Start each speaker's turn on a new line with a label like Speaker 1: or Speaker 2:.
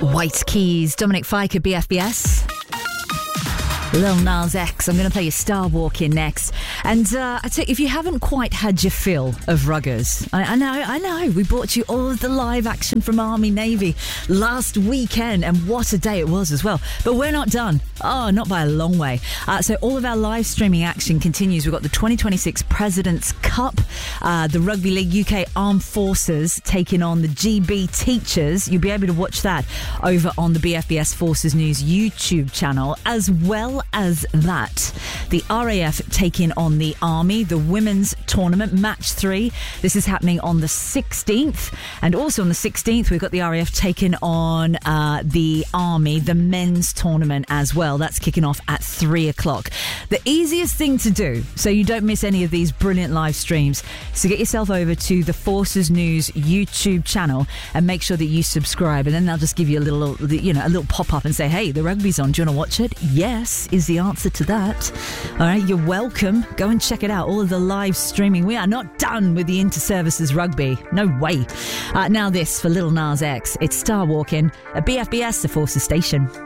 Speaker 1: White Keys, Dominic Fike at BFBS. Lil Nas X. I'm going to play you Star Walking next. And I tell you, if you haven't quite had your fill of ruggers, I know. We brought you all of the live action from Army Navy last weekend, and what a day it was as well. But we're not done. Oh, not by a long way. So all of our live streaming action continues. We've got the 2026 President's Cup, the Rugby League UK Armed Forces taking on the GB Teachers. You'll be able to watch that over on the BFBS Forces News YouTube channel, as well as that. The RAF taking on the Army, the women's tournament, match 3. This is happening on the 16th. And also on the 16th, we've got the RAF taking on the Army, the men's tournament as well. That's kicking off at 3 o'clock. The easiest thing to do, so you don't miss any of these brilliant live streams, is to get yourself over to the Forces News YouTube channel and make sure that you subscribe. And then they'll just give you a little pop-up and say, hey, the rugby's on. Do you want to watch it? Yes, is the answer to that. All right, you're welcome. Go and check it out. All of the live streaming. We are not done with the Inter-Services Rugby. No way. Now this for Lil Nas X. It's Star Walking at BFBS, the Forces Station.